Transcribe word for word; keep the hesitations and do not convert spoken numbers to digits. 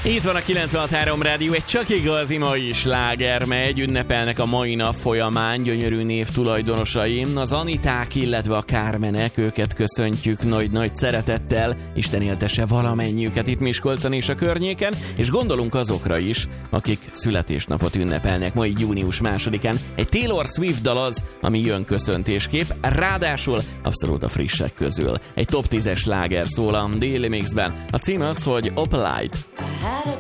Itt van a kilencvenhat három Rádió, egy csak igazi mai sláger megy, ünnepelnek a mai nap folyamán gyönyörű név tulajdonosai, az Aniták, illetve a Kármenek, őket köszöntjük nagy-nagy szeretettel, Isten éltesse valamennyiüket itt Miskolcon és a környéken, és gondolunk azokra is, akik születésnapot ünnepelnek mai június másodikán. Egy Taylor Swift dal az, ami jön köszöntésképp, ráadásul abszolút a frissek közül. Egy top tízes sláger szól a Daily Mixben. A cím az, hogy Opalite. Had a